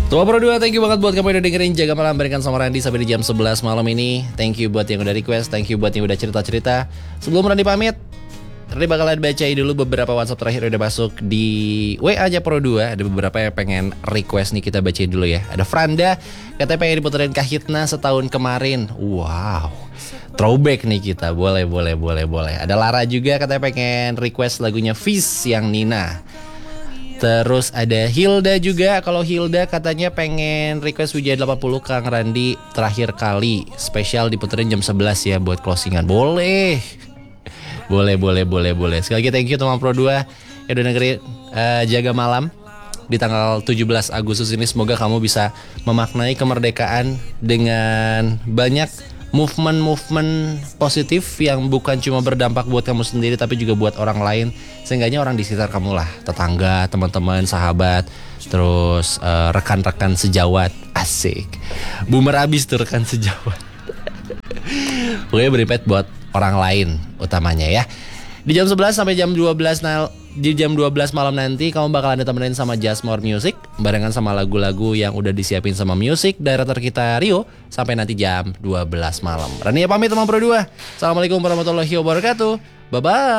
Tua Pro 2, thank you banget buat kamu yang udah dengerin Jaga Malam barengan sama Randy sampai di jam 11 malam ini. Thank you buat yang udah request, thank you buat yang udah cerita-cerita. Sebelum Randy pamit, Randy bakalan bacain dulu beberapa WhatsApp terakhir udah masuk di WA aja Pro 2. Ada beberapa yang pengen request nih, kita bacain dulu ya. Ada Franda, katanya pengen diputerin Kahitna setahun kemarin. Wow, throwback nih kita, boleh. Ada Lara juga katanya pengen request lagunya Fish yang Nina. Terus ada Hilda juga. Kalau Hilda katanya pengen request Wijaya 80 Kang Randy terakhir kali, spesial diputerin jam 11 ya buat closingan. Boleh. Sekali lagi thank you teman Pro 2 yang udah dengerin Jaga Malam di tanggal 17 Agustus ini. Semoga kamu bisa memaknai kemerdekaan dengan banyak movement positif yang bukan cuma berdampak buat kamu sendiri tapi juga buat orang lain. Seenggaknya orang di sekitar kamu lah, tetangga, teman-teman, sahabat, terus rekan-rekan sejawat. Asik. Boomer abis tuh rekan sejawat. Pokoknya berimpact buat orang lain utamanya ya. Di jam 11 sampai jam 12 di jam 12 malam nanti kamu bakalan ditemenin sama Just More Music barengan sama lagu-lagu yang udah disiapin sama music director kita Rio sampai nanti jam 12 malam. Rania pamit teman Pro 2. Assalamualaikum warahmatullahi wabarakatuh. Bye bye.